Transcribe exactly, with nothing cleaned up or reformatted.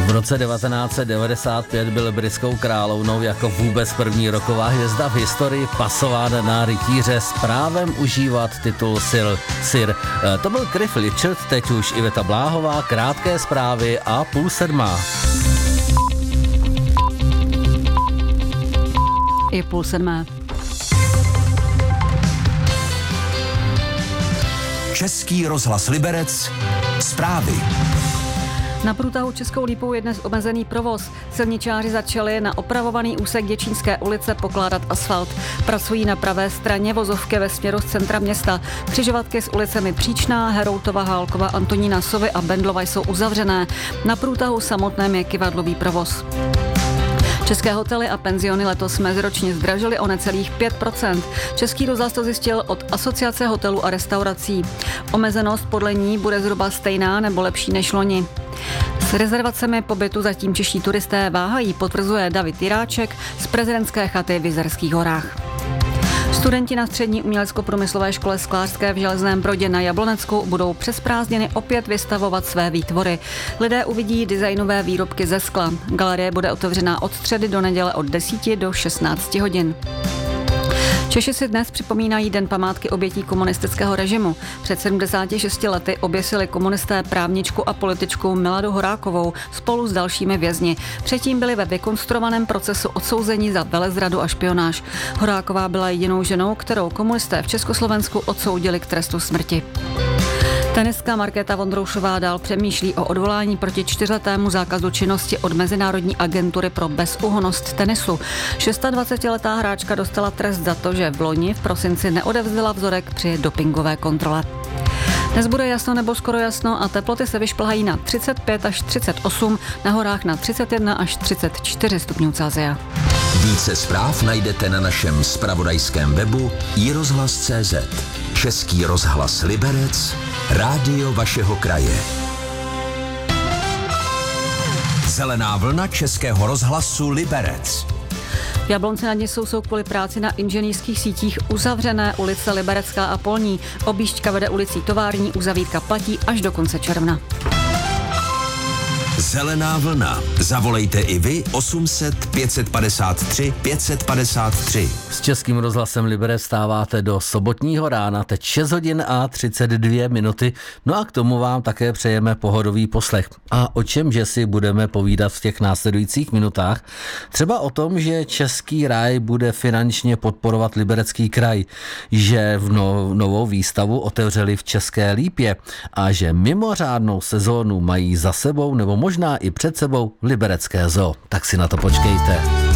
V roce devatenáct set devadesát pět byl britskou královnou jako vůbec první rocková hvězda v historii pasován na rytíře s právem užívat titul Sir. Sir. To byl Cliff Richard, teď už Iveta Bláhová, krátké zprávy a půl sedmá. I půl sedmé. Český rozhlas Liberec. Zprávy. Na průtahu Českou Lípou je dnes omezený provoz. Silničáři začali na opravovaný úsek Děčínské ulice pokládat asfalt. Pracují na pravé straně vozovky ve směru z centra města. Křižovatky s ulicemi Příčná, Heroutova, Hálkova, Antonína Sovy a Bendlova jsou uzavřené. Na průtahu samotném je kyvadlový provoz. České hotely a penziony letos meziročně zdražily o necelých pět procent. Český rozhlas to zjistil od Asociace hotelů a restaurací. Omezenost podle ní bude zhruba stejná nebo lepší než loni. S rezervacemi pobytu zatím čeští turisté váhají, potvrzuje David Jiráček z prezidentské chaty v Jizerských horách. Studenti na střední umělecko-průmyslové škole Sklářské v Železném Brodě na Jablonecku budou přes prázdniny opět vystavovat své výtvory. Lidé uvidí designové výrobky ze skla. Galerie bude otevřená od středy do neděle od deseti do šestnácti hodin. Češi si dnes připomínají Den památky obětí komunistického režimu. Před sedmdesáti šesti lety oběsili komunisté právničku a političku Miladu Horákovou spolu s dalšími vězni. Předtím byli ve vykonstruovaném procesu odsouzeni za velezradu a špionáž. Horáková byla jedinou ženou, kterou komunisté v Československu odsoudili k trestu smrti. Tenistka Markéta Vondroušová dál přemýšlí o odvolání proti čtyřletému zákazu činnosti od Mezinárodní agentury pro bezúhonnost tenisu. dvacetišestiletá hráčka dostala trest za to, že v loni v prosinci neodevzdala vzorek při dopingové kontrole. Dnes bude jasno nebo skoro jasno a teploty se vyšplhají na třicet pět až třicet osm, na horách na třicet jedna až třicet čtyři stupňů Celsia. Více zpráv najdete na našem zpravodajském webu i rozhlas tečka cé zet. Český rozhlas Liberec, rádio vašeho kraje. Zelená vlna Českého rozhlasu Liberec. V Jablonci nad Nisou jsou kvůli práci na inženýrských sítích uzavřené ulice Liberecká a Polní. Objížďka vede ulicí Tovární, uzavítka platí až do konce června. Zelená vlna. Zavolejte i vy osm set pět padesát tři pět padesát tři. S Českým rozhlasem Liberec stáváte do sobotního rána, teď šest hodin a třicet dvě minuty. No a k tomu vám také přejeme pohodový poslech. A o čemže si budeme povídat v těch následujících minutách? Třeba o tom, že Český ráj bude finančně podporovat Liberecký kraj, že v no, novou výstavu otevřeli v České Lípě a že mimořádnou sezónu mají za sebou nebo možná i před sebou liberecké zoo. Tak si na to počkejte.